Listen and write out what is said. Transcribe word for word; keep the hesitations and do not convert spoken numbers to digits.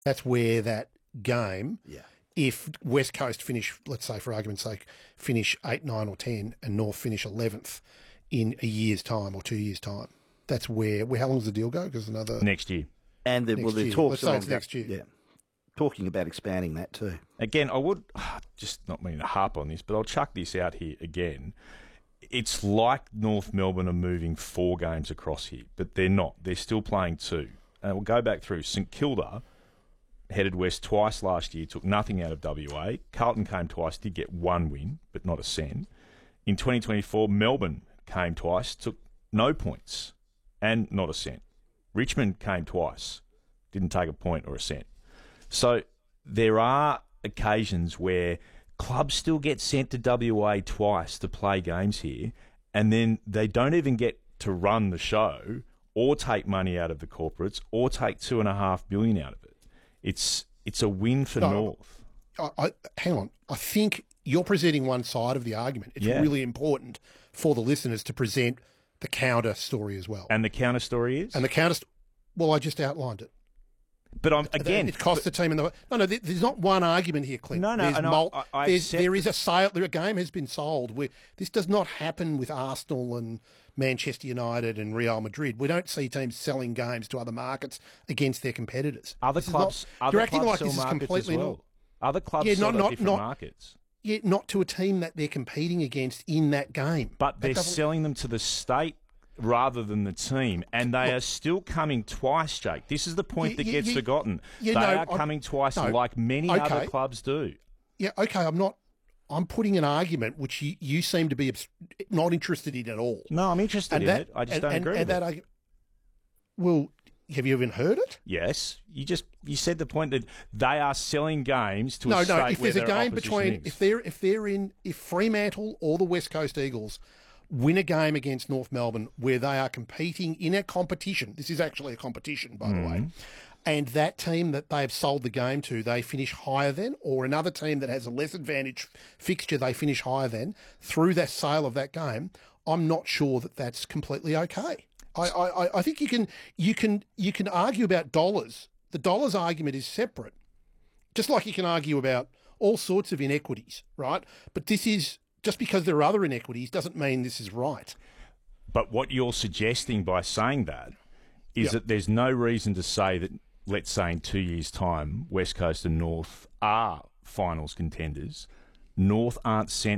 That's where that game, Yeah. if West Coast finish, let's say for argument's sake, finish eight, nine or ten and North finish eleventh in a year's time or two years' time, that's where, where how long does the deal go? Because another... Next year. And the, well, Next the year. talks Let's say along it's that- next year. Yeah. Talking about expanding that too. Again, I would, just not meaning to harp on this, but I'll chuck this out here again. It's like North Melbourne are moving four games across here, but they're not. They're still playing two. And we'll go back through. St Kilda headed west twice last year, took nothing out of W A. Carlton came twice, did get one win, but not a cent. In twenty twenty-four, Melbourne came twice, took no points and not a cent. Richmond came twice, didn't take a point or a cent. So there are occasions where clubs still get sent to W A twice to play games here, and then they don't even get to run the show or take money out of the corporates or take two and a half billion out of it. It's it's a win for No, North. I, I, hang on. I think you're presenting one side of the argument. It's Yeah. really important for the listeners to present the counter story as well. And the counter story is? And the counter, st- well, I just outlined it. But I'm, again... it cost the team in the... No, no, there- there's not one argument here, Clint. No, no, there's I know, mul- I- I there's, accept- there is a sale. A game has been sold. We, this does not happen with Arsenal and Manchester United and Real Madrid. We don't see teams selling games to other markets against their competitors. Other This is clubs, not, other you're acting clubs like sell this is markets completely as well. not. Other clubs Yeah, sell not- to not- different not- markets. Yeah, not to a team that they're competing against in that game. But That they're doesn't- selling them to the state rather than the team, and they Look- are still coming twice, Jake. This is the point Y- that y- gets y- forgotten. yeah, they no, are I'm- coming twice, no, like many other okay. clubs do. Yeah, okay, I'm not... I'm putting an argument which you, you seem to be abs- not interested in at all. No, I'm interested And in that, it. I just and, don't and, agree and with that it. argu- Well, have you even heard it? Yes, you just you said the point that they are selling games to No, a no. state If where there's a their game opposition between, is. if they're if they're in, if Fremantle or the West Coast Eagles win a game against North Melbourne where they are competing in a competition, this is actually a competition, by the way, and that team that they've sold the game to, they finish higher than, or another team that has a less advantage fixture, they finish higher than, through that sale of that game, I'm not sure that that's completely okay. I, I, I think you can you can you can argue about dollars. The dollars argument is separate. Just like you can argue about all sorts of inequities, right? But this is, just because there are other inequities doesn't mean this is right. But what you're suggesting by saying that is Yep. that there's no reason to say that, let's say in two years' time, West Coast and North are finals contenders. North aren't sent